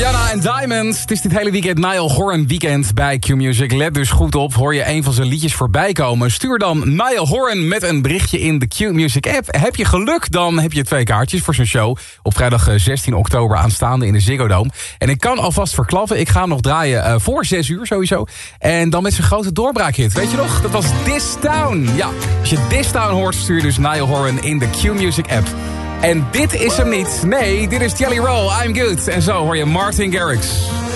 Rihanna en Diamonds. Het is dit hele weekend Niall Horan weekend bij Q-Music. Let dus goed op, hoor je een van zijn liedjes voorbij komen. Stuur dan Niall Horan met een berichtje in de Q-Music app. Heb je geluk, dan heb je 2 kaartjes voor zijn show. Op vrijdag 16 oktober aanstaande in de Ziggo Dome. En ik kan alvast verklappen, ik ga hem nog draaien voor 6 uur sowieso. En dan met zijn grote doorbraakhit. Weet je nog? Dat was This Town. Ja, als je This Town hoort, stuur je dus Niall Horan in de Q-Music app. En dit is hem niet. Nee, dit is Jelly Roll, I'm Good. En zo hoor je Martin Garrix.